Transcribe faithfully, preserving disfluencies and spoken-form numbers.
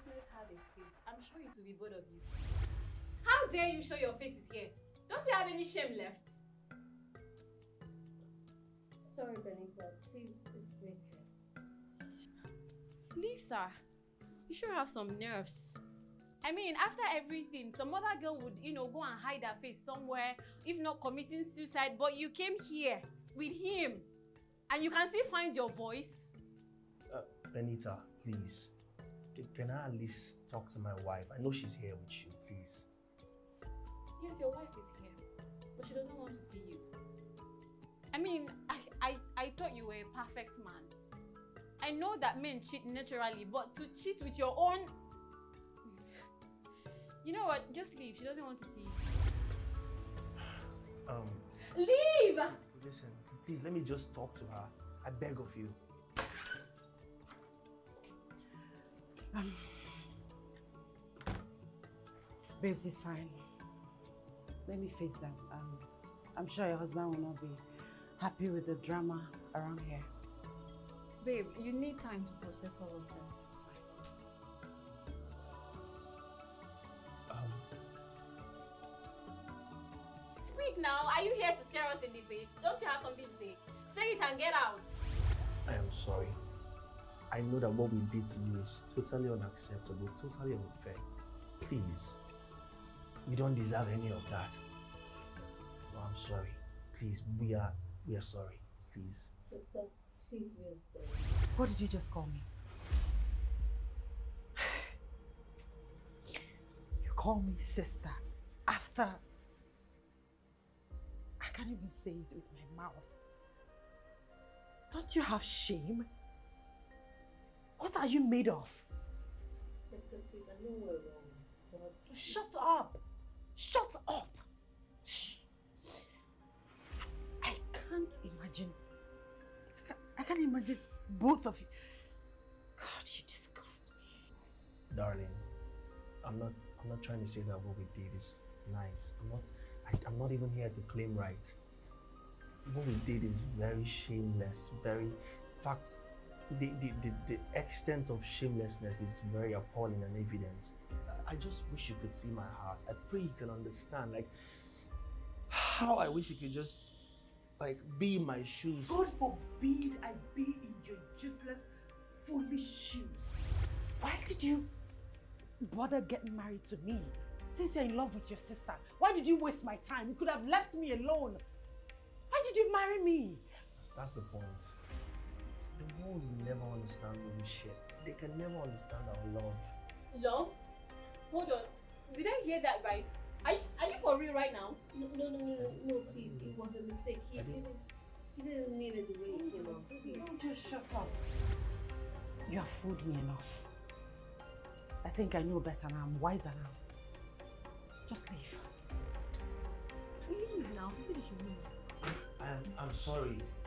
business have a face, I'm sure it will be both of you. How dare you show your faces here? Don't you have any shame left? Sorry, Benita. Please, it's Grace here. Lisa, you sure have some nerves. I mean, after everything, some other girl would, you know, go and hide her face somewhere, if not committing suicide, but you came here with him. And you can still find your voice. Uh, Benita, please. Can I at least talk to my wife? I know she's here with you, please. Yes, your wife is here, but she doesn't want to see you. I mean, I, I, I thought you were a perfect man. I know that men cheat naturally, but to cheat with your own... You know what? Just leave. She doesn't want to see you. Um... Leave! Listen, please let me just talk to her. I beg of you. Um... Babes, it's fine. Let me face them. Um, I'm sure your husband will not be happy with the drama around here. Babe, you need time to process all of this. It's fine. Um... Speak now. Are you here to stare us in the face? Don't you have something to say? Say it and get out. I am sorry. I know that what we did to you is totally unacceptable, totally unfair. Please. You don't deserve any of that. No, I'm sorry. Please, we are we are sorry. Please. Sister, please, we are sorry. What did you just call me? You call me sister after... I can't even say it with my mouth. Don't you have shame? What are you made of? Sister, please, I know we're wrong, but... Shut up! Shut up! I can't imagine. I can't, I can't imagine both of you. God, you disgust me. Darling, I'm not I'm not trying to say that what we did is nice. I'm not I, I'm not even here to claim right. What we did is very shameless, very in fact the, the, the, the extent of shamelessness is very appalling and evident. I just wish you could see my heart. I pray you can understand like how I wish you could just like be in my shoes. God forbid I be in your useless, foolish shoes. Why did you bother getting married to me? Since you're in love with your sister, why did you waste my time? You could have left me alone. Why did you marry me? That's, that's the point. The world will never understand what we share. They can never understand our love. Love? Hold on. Did I hear that right? Are you, are you for real right now? No, no, no, no, no, please. It was a mistake. He didn't, he didn't mean it the way it came out. Please. Don't just shut up. You have fooled me enough. I think I know better now. I'm wiser now. Just leave. Leave now. She said you should leave. I'm, I'm sorry.